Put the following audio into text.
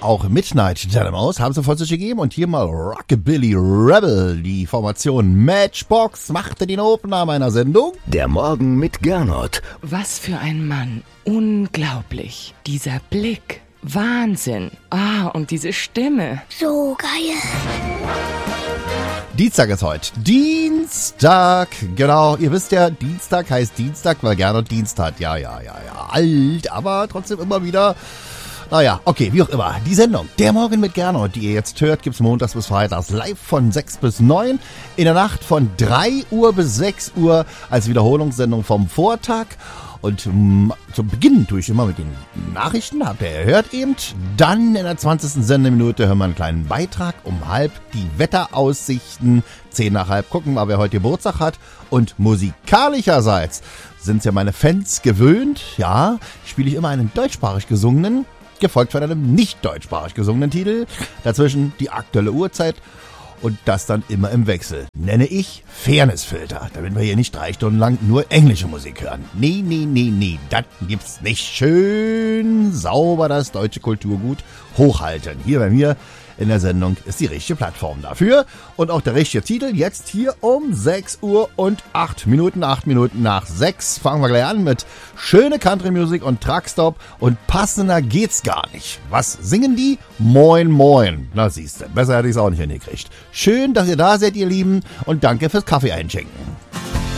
auch Midnight Dynamos haben sie vor sich gegeben und hier mal Rockabilly Rebel. Die Formation Matchbox machte den Opener meiner Sendung. Der Morgen mit Gernot. Was für ein Mann. Unglaublich. Dieser Blick. Wahnsinn. Und diese Stimme. So geil. Dienstag ist heute. Dienstag, genau. Ihr wisst ja, Dienstag heißt Dienstag, weil Gernot Dienst hat. Ja. Alt, aber trotzdem immer wieder. Naja, okay, wie auch immer. Die Sendung, der Morgen mit Gernot, die ihr jetzt hört, gibt's montags bis freitags live von 6 bis 9. In der Nacht von 3 Uhr bis 6 Uhr als Wiederholungssendung vom Vortag. Und zum Beginn tue ich immer mit den Nachrichten, habt ihr gehört eben. Dann in der 20. Sendeminute hören wir einen kleinen Beitrag. Um halb die Wetteraussichten. 10 nach halb gucken wir, wer heute Geburtstag hat. Und musikalischerseits sind es ja meine Fans gewöhnt. Ja, spiele ich immer einen deutschsprachig gesungenen, gefolgt von einem nicht deutschsprachig gesungenen Titel. Dazwischen die aktuelle Uhrzeit. Und das dann immer im Wechsel. Nenne ich Fairnessfilter, damit wir hier nicht 3 Stunden lang nur englische Musik hören. Nee, das gibt's nicht. Schön sauber das deutsche Kulturgut hochhalten. Hier bei mir in der Sendung ist die richtige Plattform dafür. Und auch der richtige Titel jetzt hier um 6 Uhr und 8 Minuten. 8 Minuten nach 6 fangen wir gleich an mit schöne Country-Musik und Truckstop. Und passender geht's gar nicht. Was singen die? Moin, moin. Na siehste, besser hätte ich es auch nicht hingekriegt. Schön, dass ihr da seid, ihr Lieben. Und danke fürs Kaffee einschenken.